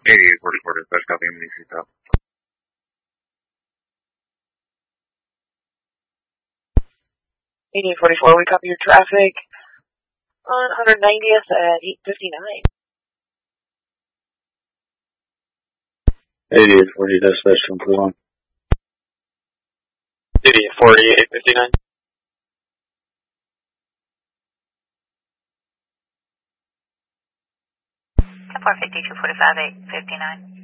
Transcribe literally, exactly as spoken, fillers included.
eighty-eight forty-four dispatch, copy M D C top. eighty-eight forty-four, we copy your traffic on one hundred ninetieth at eight fifty-nine. eighty-eight forty dispatch from Coulon. eighty-eight forty, eight fifty-nine. four fifty-two forty-five, eight fifty-nine.